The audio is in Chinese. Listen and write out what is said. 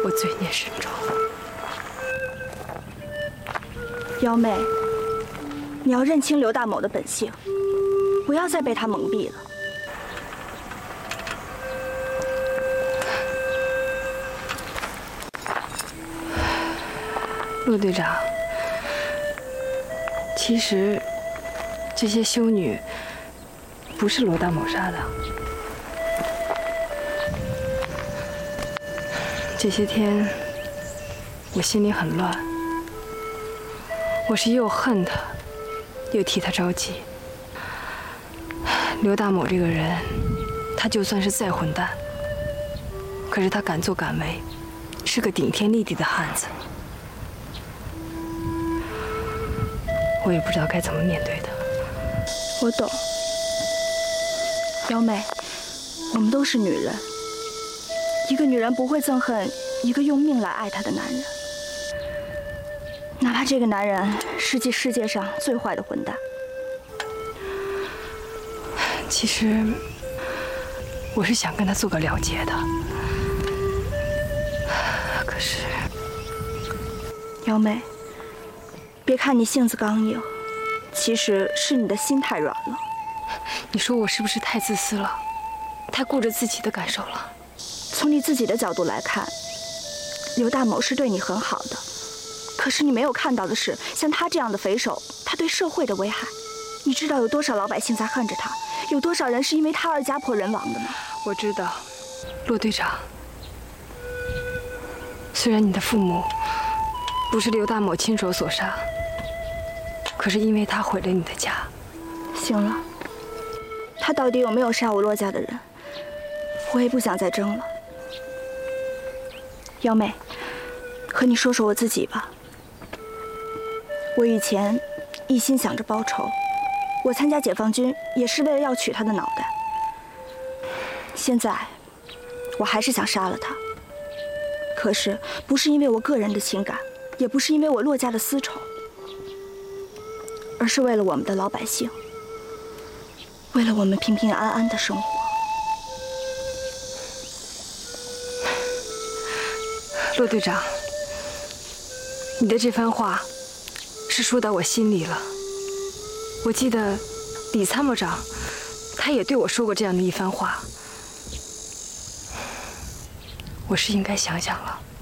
我罪孽深重。 幺妹，你要认清刘大某的本性，不要再被他蒙蔽了。 陆队长，其实这些修女不是罗大某杀的。这些天我心里很乱，我是又恨他，又替他着急。刘大某这个人，他就算是再混蛋，可是他敢作敢为，是个顶天立地的汉子。我也不知道该怎么面对他。 我懂，幺妹，我们都是女人，一个女人不会憎恨一个用命来爱她的男人，哪怕这个男人是这世界上最坏的混蛋。 其实我是想跟他做个了结的，可是幺妹，别看你性子刚硬，其实是你的心太软了。 你说我是不是太自私了，太顾着自己的感受了？ 从你自己的角度来看，刘大某是对你很好的，可是你没有看到的是，像他这样的匪首，他对社会的危害。你知道有多少老百姓在恨着他，有多少人是因为他而家破人亡的吗？ 我知道，骆队长，虽然你的父母不是刘大某亲手所杀，可是因为他毁了你的家。 行了，他到底有没有杀我骆家的人，我也不想再争了。幺妹，和你说说我自己吧。我以前一心想着报仇，我参加解放军也是为了要取他的脑袋。现在，我还是想杀了他。可是不是因为我个人的情感，也不是因为我骆家的私仇，而是为了我们的老百姓，为了我们平平安安的生活。 骆队长，你的这番话是说到我心里了。我记得李参谋长他也对我说过这样的一番话，我是应该想想了。